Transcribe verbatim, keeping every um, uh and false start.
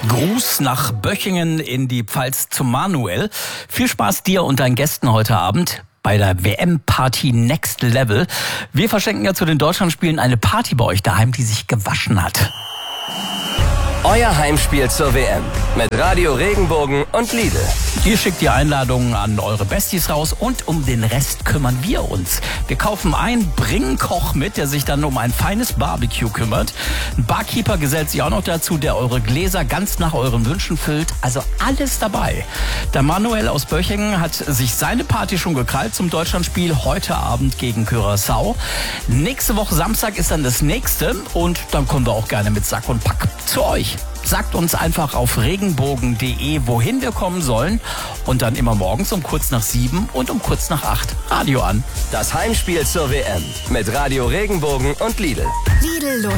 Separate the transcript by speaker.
Speaker 1: Gruß nach Böchingen in die Pfalz zum Manuel. Viel Spaß dir und deinen Gästen heute Abend bei der W M-Party Next Level. Wir verschenken ja zu den Deutschlandspielen eine Party bei euch daheim, die sich gewaschen hat.
Speaker 2: Euer Heimspiel zur W M mit Radio Regenbogen und Lidl.
Speaker 1: Ihr schickt die Einladungen an eure Besties raus und um den Rest kümmern wir uns. Wir kaufen ein, bringen Koch mit, der sich dann um ein feines Barbecue kümmert. Ein Barkeeper gesellt sich auch noch dazu, der eure Gläser ganz nach euren Wünschen füllt. Also alles dabei. Der Manuel aus Böchingen hat sich seine Party schon gekrallt zum Deutschlandspiel heute Abend gegen Curaçao. Nächste Woche Samstag ist dann das nächste und dann kommen wir auch gerne mit Sack und Pack zu euch. Sagt uns einfach auf regenbogen punkt de, wohin wir kommen sollen und dann immer morgens um kurz nach sieben und um kurz nach acht Radio an.
Speaker 2: Das Heimspiel zur W M mit Radio Regenbogen und Lidl.
Speaker 3: Lidl